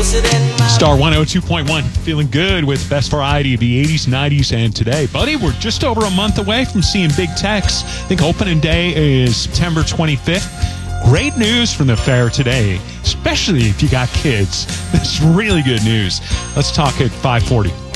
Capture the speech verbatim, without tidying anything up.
Star one oh two point one, feeling good with best variety of the eighties, nineties, and today. Buddy, we're just over a month away from seeing Big Tex. I think opening day is September twenty-fifth. Great news from the fair today, especially if you got kids. This is really good news. Let's talk at five forty.